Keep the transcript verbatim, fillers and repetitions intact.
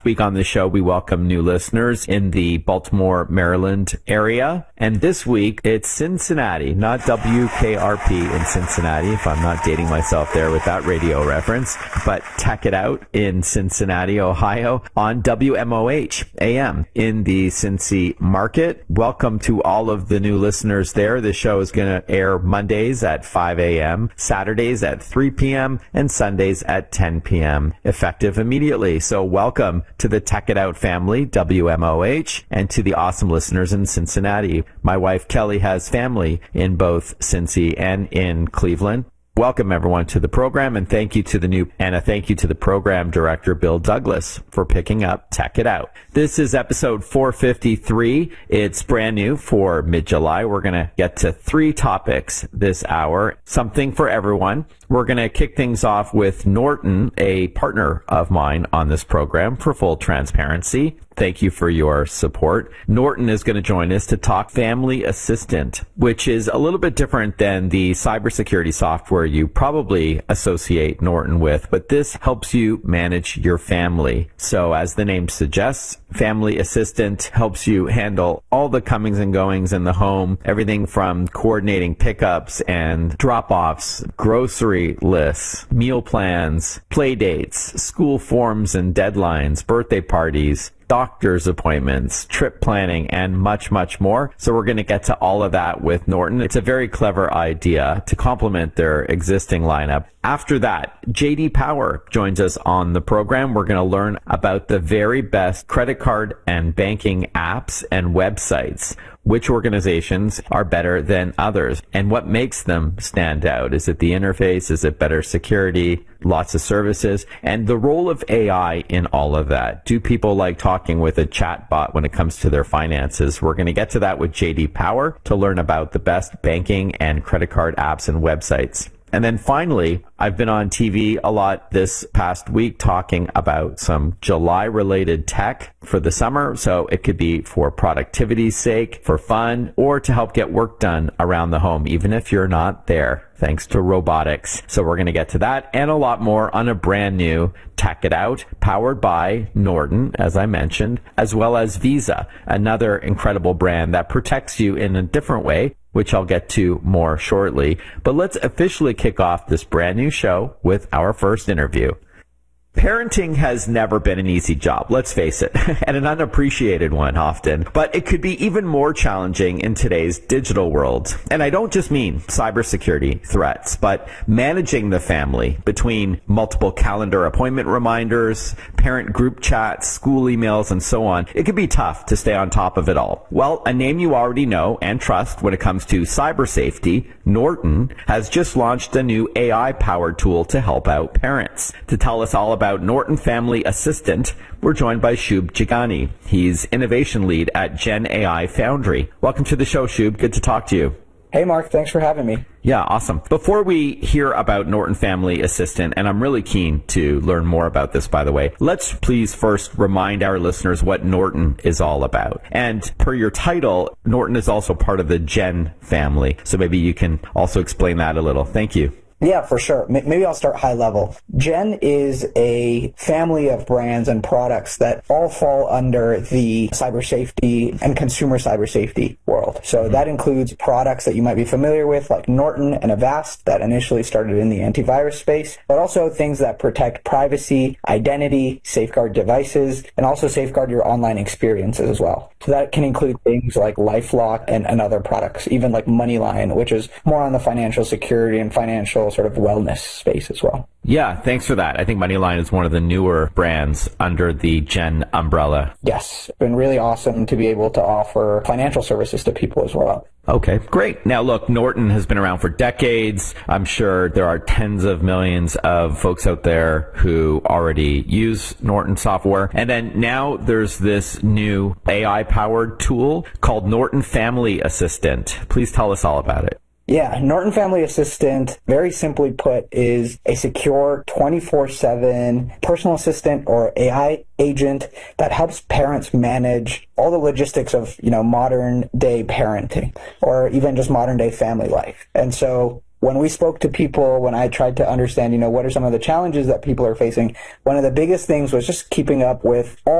Week on the show, we welcome new listeners in the Baltimore, Maryland area. And this week, it's Cincinnati, not W K R P in Cincinnati, if I'm not dating myself there with that radio reference, but Tech It Out in Cincinnati, Ohio, on W M O H A M in the Cincy market. Welcome to all of the new listeners there. The show is going to air Mondays at five a.m., Saturdays at three p.m., and Sundays at ten p.m., effective immediately. So welcome to the Tech It Out family, W M O H, and to the awesome listeners in Cincinnati. My wife, Kelly, has family in both Cincy and in Cleveland. Welcome, everyone, to the program, and thank you to the new, and a thank you to the program director, Bill Douglas, for picking up Tech It Out. This is episode four fifty-three. It's brand new for mid-July. We're going to get to three topics this hour, something for everyone. We're going to kick things off with Norton, a partner of mine on this program, for full transparency. Thank you for your support. Norton is going to join us to talk Family Assistant, which is a little bit different than the cybersecurity software you probably associate Norton with, but this helps you manage your family. So as the name suggests, Family Assistant helps you handle all the comings and goings in the home, everything from coordinating pickups and drop-offs, grocery lists, meal plans, play dates, school forms and deadlines, birthday parties, doctor's appointments, trip planning, and much, much more. So we're going to get to all of that with Norton. It's a very clever idea to complement their existing lineup. After that, J D Power joins us on the program. We're going to learn about the very best credit card and banking apps and websites. Which organizations are better than others, and what makes them stand out? Is it the interface? Is it better security? Lots of services? And the role of A I in all of that. Do people like talking with a chat bot when it comes to their finances? We're going to get to that with J D Power to learn about the best banking and credit card apps and websites. And then finally, I've been on T V a lot this past week talking about some July-related tech for the summer. So it could be for productivity's sake, for fun, or to help get work done around the home, even if you're not there, thanks to robotics. So we're going to get to that and a lot more on a brand new Tech It Out, powered by Norton, as I mentioned, as well as Visa, another incredible brand that protects you in a different way, which I'll get to more shortly. But let's officially kick off this brand new show with our first interview. Parenting has never been an easy job, let's face it, and an unappreciated one often, but it could be even more challenging in today's digital world. And I don't just mean cybersecurity threats, but managing the family between multiple calendar appointment reminders, parent group chats, school emails, and so on. It can be tough to stay on top of it all. Well, a name you already know and trust when it comes to cyber safety, Norton, has just launched a new A I-powered tool to help out parents. To tell us all about About Norton Family Assistant, we're joined by Shub Jagani. He's innovation lead at Gen A I Foundry. Welcome to the show, Shub. Good to talk to you. Hey, Mark. Thanks for having me. Yeah, awesome. Before we hear about Norton Family Assistant, and I'm really keen to learn more about this, by the way, let's please first remind our listeners what Norton is all about. And per your title, Norton is also part of the Gen family. So maybe you can also explain that a little. Thank you. Yeah, for sure. Maybe I'll start high level. Gen is a family of brands and products that all fall under the cyber safety and consumer cyber safety world. So that includes products that you might be familiar with, like Norton and Avast, that initially started in the antivirus space, but also things that protect privacy, identity, safeguard devices, and also safeguard your online experiences as well. So that can include things like LifeLock and, and other products, even like Moneyline, which is more on the financial security and financial sort of wellness space as well. Yeah, thanks for that. I think Moneyline is one of the newer brands under the Gen umbrella. Yes, it's been really awesome to be able to offer financial services to people as well. Okay, great. Now, look, Norton has been around for decades. I'm sure there are tens of millions of folks out there who already use Norton software. And then now there's this new A I-powered tool called Norton Family Assistant. Please tell us all about it. Yeah, Norton Family Assistant, very simply put, is a secure twenty-four seven personal assistant or A I agent that helps parents manage all the logistics of, you know, modern day parenting or even just modern day family life. And so when we spoke to people, when I tried to understand, you know, what are some of the challenges that people are facing, one of the biggest things was just keeping up with all